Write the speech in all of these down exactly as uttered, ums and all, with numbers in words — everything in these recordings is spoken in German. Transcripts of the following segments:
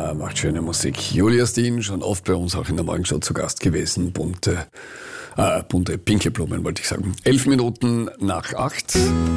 Ja, macht schöne Musik. Julia Steen, schon oft bei uns auch in der Morgenshow zu Gast gewesen. Bunte, äh, bunte pinke Blumen, wollte ich sagen. Elf Minuten nach acht.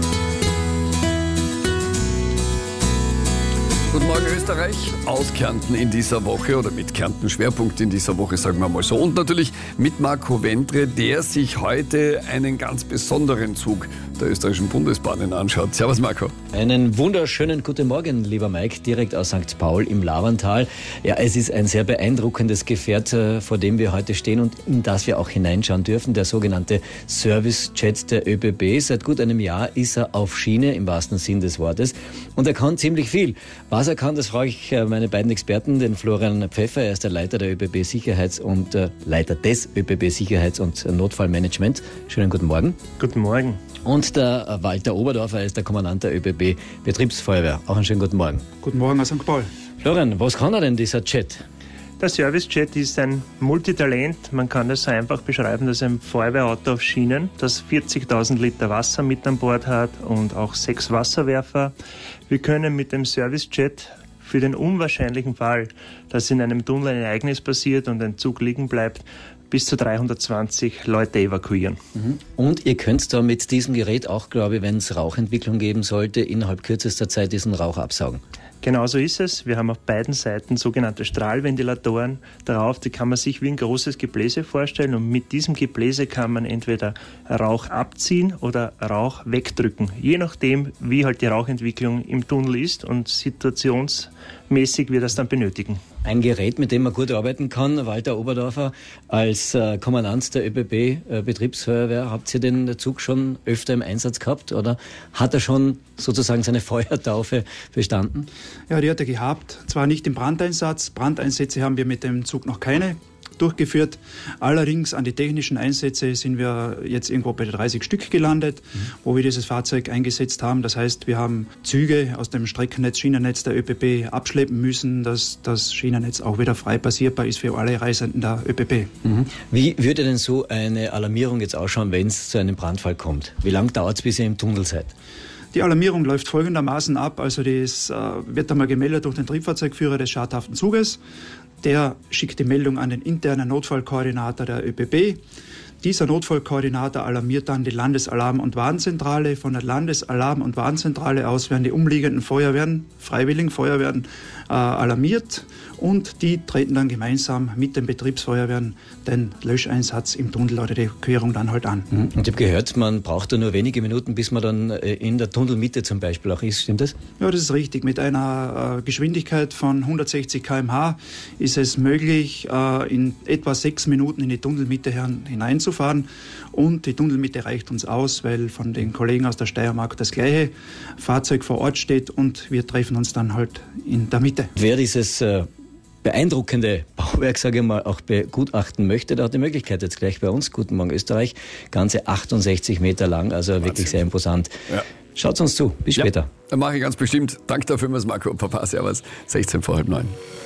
Guten Morgen Österreich, aus Kärnten in dieser Woche oder mit Kärnten Schwerpunkt in dieser Woche, sagen wir mal so. Und natürlich mit Marco Wentre, der sich heute einen ganz besonderen Zug der österreichischen Bundesbahnen anschaut. Servus Marco. Einen wunderschönen guten Morgen, lieber Mike, direkt aus Sankt Paul im Lavantal. Ja, es ist ein sehr beeindruckendes Gefährt, vor dem wir heute stehen und in das wir auch hineinschauen dürfen. Der sogenannte Service-Jet der ÖBB. Seit gut einem Jahr ist er auf Schiene, im wahrsten Sinn des Wortes. Und er kann ziemlich viel. Was er kann, das frage ich meine beiden Experten, den Florian Pfeffer, er ist der Leiter der ÖBB Sicherheits- und äh, Leiter des ÖBB Sicherheits- und Notfallmanagement. Schönen guten Morgen. Guten Morgen. Und der Walter Oberdorfer, er ist der Kommandant der ÖBB Betriebsfeuerwehr. Auch einen schönen guten Morgen. Guten Morgen aus Sankt Paul. Florian, was kann er denn, dieser Jet? Der Service-Jet ist ein Multitalent. Man kann das so einfach beschreiben, dass ein Feuerwehrauto auf Schienen, das vierzigtausend Liter Wasser mit an Bord hat und auch sechs Wasserwerfer. Wir können mit dem Service-Jet für den unwahrscheinlichen Fall, dass in einem Tunnel ein Ereignis passiert und ein Zug liegen bleibt, bis zu dreihundertzwanzig Leute evakuieren. Und ihr könnt da mit diesem Gerät auch, glaube ich, wenn es Rauchentwicklung geben sollte, innerhalb kürzester Zeit diesen Rauch absaugen. Genau so ist es. Wir haben auf beiden Seiten sogenannte Strahlventilatoren darauf. Die kann man sich wie ein großes Gebläse vorstellen und mit diesem Gebläse kann man entweder Rauch abziehen oder Rauch wegdrücken. Je nachdem, wie halt die Rauchentwicklung im Tunnel ist und situationsmäßig wir das dann benötigen. Ein Gerät, mit dem man gut arbeiten kann. Walter Oberdorfer, als äh, Kommandant der ÖBB äh, Betriebsfeuerwehr, habt ihr den Zug schon öfter im Einsatz gehabt oder hat er schon sozusagen seine Feuertaufe bestanden? Ja, die hat er gehabt. Zwar nicht im Brandeinsatz. Brandeinsätze haben wir mit dem Zug noch keine durchgeführt. Allerdings an die technischen Einsätze sind wir jetzt irgendwo bei dreißig Stück gelandet, mhm. wo wir dieses Fahrzeug eingesetzt haben. Das heißt, wir haben Züge aus dem Streckennetz, Schienennetz der ÖBB abschleppen müssen, dass das Schienennetz auch wieder frei passierbar ist für alle Reisenden der ÖBB. Mhm. Wie würde denn so eine Alarmierung jetzt ausschauen, wenn es zu einem Brandfall kommt? Wie lange dauert es, bis ihr im Tunnel seid? Die Alarmierung läuft folgendermaßen ab. Also das äh, wird einmal gemeldet durch den Triebfahrzeugführer des schadhaften Zuges. Der schickt die Meldung an den internen Notfallkoordinator der ÖBB. Dieser Notfallkoordinator alarmiert dann die Landesalarm- und Warnzentrale. Von der Landesalarm- und Warnzentrale aus werden die umliegenden Feuerwehren, freiwilligen Feuerwehren, äh, alarmiert und die treten dann gemeinsam mit den Betriebsfeuerwehren den Löscheinsatz im Tunnel oder die Querung dann halt an. Und ich habe gehört, man braucht da nur wenige Minuten, bis man dann in der Tunnelmitte zum Beispiel auch ist. Stimmt das? Ja, das ist richtig. Mit einer äh, Geschwindigkeit von hundertsechzig Kilometer pro Stunde ist es möglich, äh, in etwa sechs Minuten in die Tunnelmitte hineinzufahren. Und die Tunnelmitte reicht uns aus, weil von den Kollegen aus der Steiermark das gleiche Fahrzeug vor Ort steht und wir treffen uns dann halt in der Mitte. Wer dieses äh, beeindruckende Bauwerk, sage ich mal, auch begutachten möchte, der hat die Möglichkeit jetzt gleich bei uns. Guten Morgen Österreich, ganze achtundsechzig Meter lang, also Wahnsinn. Wirklich sehr imposant. Ja. Schaut uns zu, bis später. Ja, dann mache ich ganz bestimmt. Danke dafür, Marco. Papa, servus, sechzehn vor halb neun.